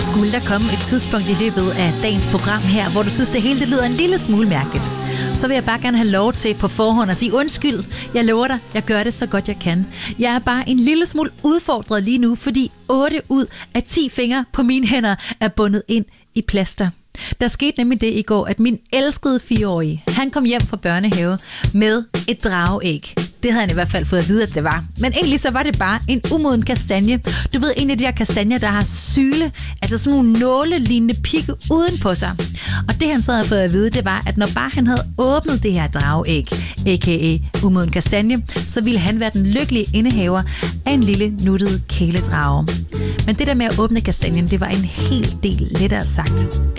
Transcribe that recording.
Skulle der komme et tidspunkt i løbet af dagens program her, hvor du synes, det hele det lyder en lille smule mærkeligt, så vil jeg bare gerne have lov til på forhånd at sige undskyld. Jeg lover dig, jeg gør det så godt jeg kan. Jeg er bare en lille smule udfordret lige nu, fordi 8 ud af 10 fingre på mine hænder er bundet ind i plaster. Der skete nemlig det i går, at min elskede 4-årige, han kom hjem fra børnehave med et drageæg. Det havde han i hvert fald fået at vide, at det var. Men egentlig så var det bare en umoden kastanje. Du ved, en af de her kastanjer, der har syle, altså sådan nogle nålelignende pigge uden på sig. Og det han så havde fået at vide, det var, at når bare han havde åbnet det her drageæg, a.k.a. umoden kastanje, så ville han være den lykkelige indehaver af en lille nuttet kæledrage. Men det der med at åbne kastanjen, det var en hel del lettere sagt